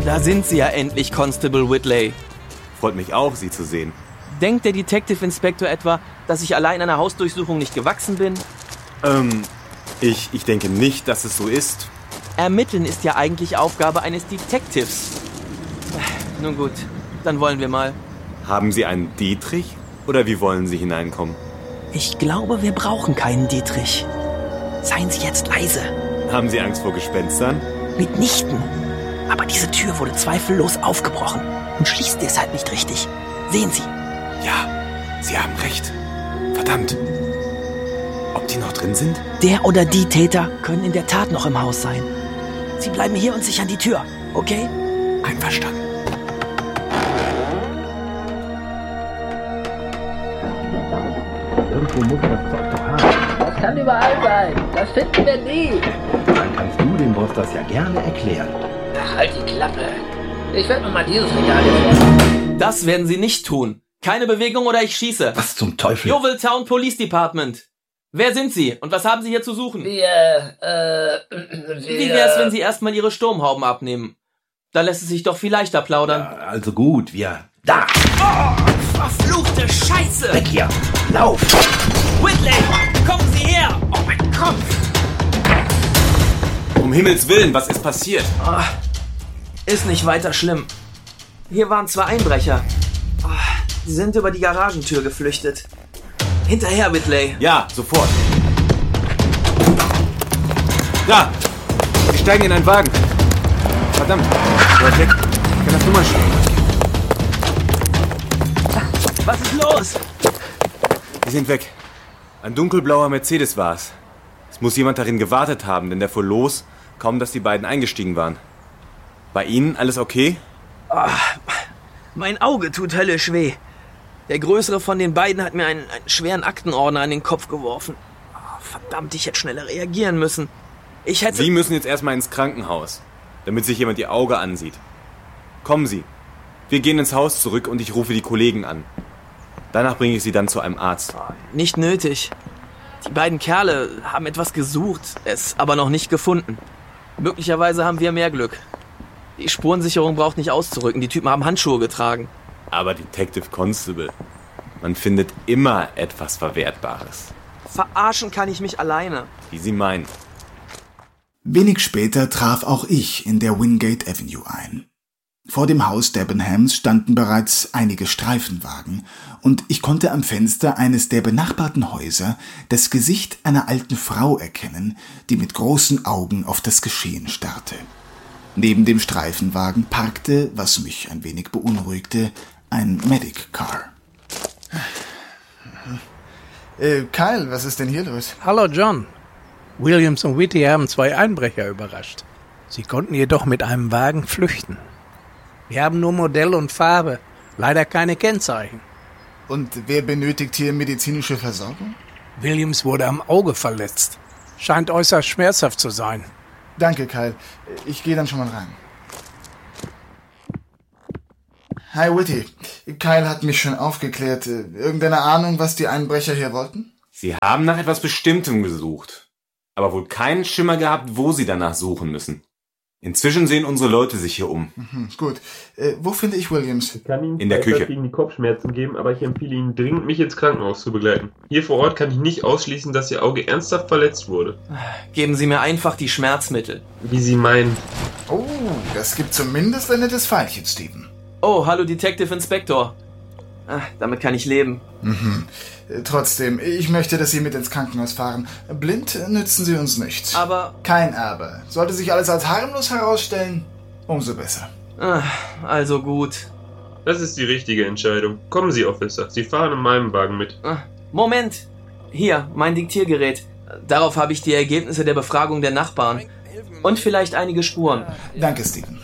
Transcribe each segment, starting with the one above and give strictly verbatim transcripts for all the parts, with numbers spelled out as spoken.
Da sind Sie ja endlich, Constable Whitley. Freut mich auch, Sie zu sehen. Denkt der Detective Inspector etwa, dass ich allein einer Hausdurchsuchung nicht gewachsen bin? Ähm, ich, ich denke nicht, dass es so ist. Ermitteln ist ja eigentlich Aufgabe eines Detectives. Nun gut, dann wollen wir mal. Haben Sie einen Dietrich oder wie wollen Sie hineinkommen? Ich glaube, wir brauchen keinen Dietrich. Seien Sie jetzt leise. Haben Sie Angst vor Gespenstern? Mitnichten. Aber diese Tür wurde zweifellos aufgebrochen und schließt deshalb nicht richtig. Sehen Sie. Ja, Sie haben recht. Verdammt. Ob die noch drin sind? Der oder die Täter können in der Tat noch im Haus sein. Sie bleiben hier und sichern die Tür, okay? Einverstanden. Irgendwo muss man das Zeug doch haben. Das kann überall sein. Das finden wir nie. Dann kannst du dem Boss das ja gerne erklären. Ach, halt die Klappe. Ich werde mir mal dieses Regal hier vornehmen. Das werden Sie nicht tun. Keine Bewegung oder ich schieße. Was zum Teufel? Yeovil Town Police Department. Wer sind Sie und was haben Sie hier zu suchen? Wir, äh, wir... Wie wär's, wenn Sie erstmal Ihre Sturmhauben abnehmen? Da lässt es sich doch viel leichter plaudern. Ja, also gut, wir... Da! Oh, verfluchte Scheiße! Weg hier! Lauf! Whitley, kommen Sie her! Oh mein Kopf! Um Himmels Willen, was ist passiert? Oh, ist nicht weiter schlimm. Hier waren zwei Einbrecher. Oh, sie sind über die Garagentür geflüchtet. Hinterher, Whitley. Ja, sofort. Da! Sie steigen in einen Wagen. Verdammt. Bleib weg. Ich kann das Nummer schieben. Was ist los? Die sind weg. Ein dunkelblauer Mercedes war es. Es muss jemand darin gewartet haben, denn der fuhr los, kaum dass die beiden eingestiegen waren. Bei Ihnen alles okay? Oh, mein Auge tut höllisch weh. Der größere von den beiden hat mir einen, einen schweren Aktenordner in den Kopf geworfen. Oh, verdammt, ich hätte schneller reagieren müssen. Ich hätte... Sie müssen jetzt erstmal ins Krankenhaus, damit sich jemand Ihr Auge ansieht. Kommen Sie. Wir gehen ins Haus zurück und ich rufe die Kollegen an. Danach bringe ich Sie dann zu einem Arzt. Oh, nicht nötig. Die beiden Kerle haben etwas gesucht, es aber noch nicht gefunden. Möglicherweise haben wir mehr Glück. Die Spurensicherung braucht nicht auszurücken. Die Typen haben Handschuhe getragen. Aber Detective Constable, man findet immer etwas Verwertbares. Verarschen kann ich mich alleine. Wie Sie meinen. Wenig später traf auch ich in der Wingate Avenue ein. Vor dem Haus Debenhams standen bereits einige Streifenwagen und ich konnte am Fenster eines der benachbarten Häuser das Gesicht einer alten Frau erkennen, die mit großen Augen auf das Geschehen starrte. Neben dem Streifenwagen parkte, was mich ein wenig beunruhigte, ein Medic Car. Äh, Kyle, was ist denn hier los? Hallo John. Williams und Whitty haben zwei Einbrecher überrascht. Sie konnten jedoch mit einem Wagen flüchten. Wir haben nur Modell und Farbe, leider keine Kennzeichen. Und wer benötigt hier medizinische Versorgung? Williams wurde am Auge verletzt. Scheint äußerst schmerzhaft zu sein. Danke, Kyle. Ich gehe dann schon mal rein. Hi, Whitty. Kyle hat mich schon aufgeklärt. Irgendeine Ahnung, was die Einbrecher hier wollten? Sie haben nach etwas Bestimmtem gesucht, aber wohl keinen Schimmer gehabt, wo Sie danach suchen müssen. Inzwischen sehen unsere Leute sich hier um. Mhm, gut. Äh, wo finde ich Williams? Ich kann Ihnen in der Küche gegen die Kopfschmerzen geben, aber ich empfehle Ihnen dringend, mich ins Krankenhaus zu begleiten. Hier vor Ort kann ich nicht ausschließen, dass Ihr Auge ernsthaft verletzt wurde. Geben Sie mir einfach die Schmerzmittel. Wie Sie meinen. Oh, das gibt zumindest ein nettes Pfeilchen, Steven. Oh, hallo Detective Inspector. Ah, damit kann ich leben. Mhm. Trotzdem, ich möchte, dass Sie mit ins Krankenhaus fahren. Blind nützen Sie uns nichts. Aber... Kein Aber. Sollte sich alles als harmlos herausstellen, umso besser. Ah, also gut. Das ist die richtige Entscheidung. Kommen Sie, Officer. Sie fahren in meinem Wagen mit. Ah, Moment. Hier, mein Diktiergerät. Darauf habe ich die Ergebnisse der Befragung der Nachbarn. Und vielleicht einige Spuren. Danke, Steven.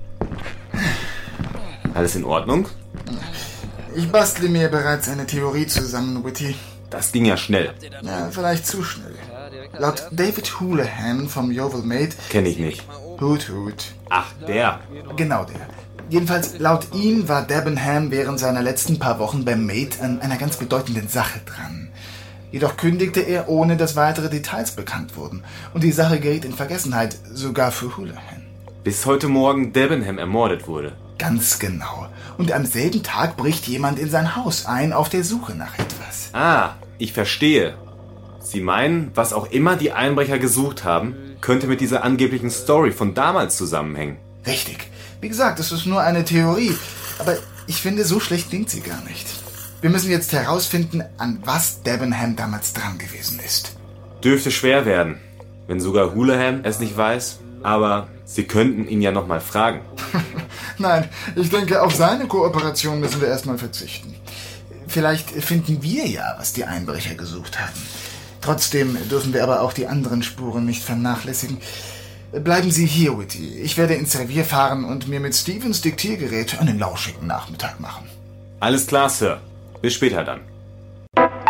Alles in Ordnung? Ich bastle mir bereits eine Theorie zusammen, Whitty. Das ging ja schnell. Ja, vielleicht zu schnell. Laut David Houlihan vom Yeovil Maid... Kenn ich nicht. Hut, Hut. Ach, der. Genau der. Jedenfalls, laut ihm war Debenham während seiner letzten paar Wochen beim Maid an einer ganz bedeutenden Sache dran. Jedoch kündigte er, ohne dass weitere Details bekannt wurden. Und die Sache geriet in Vergessenheit, sogar für Houlihan. bis heute Morgen Debenham ermordet wurde. Ganz genau. Und am selben Tag bricht jemand in sein Haus ein, auf der Suche nach etwas. Ah, ich verstehe. Sie meinen, was auch immer die Einbrecher gesucht haben, könnte mit dieser angeblichen Story von damals zusammenhängen. Richtig. Wie gesagt, es ist nur eine Theorie. Aber ich finde, so schlecht klingt sie gar nicht. Wir müssen jetzt herausfinden, an was Debenham damals dran gewesen ist. Dürfte schwer werden, wenn sogar Houlihan es nicht weiß. Aber Sie könnten ihn ja noch mal fragen. Nein, ich denke, auf seine Kooperation müssen wir erstmal verzichten. Vielleicht finden wir ja, was die Einbrecher gesucht haben. Trotzdem dürfen wir aber auch die anderen Spuren nicht vernachlässigen. Bleiben Sie hier, Whitty. Ich werde ins Revier fahren und mir mit Stevens Diktiergerät einen lauschigen Nachmittag machen. Alles klar, Sir. Bis später dann.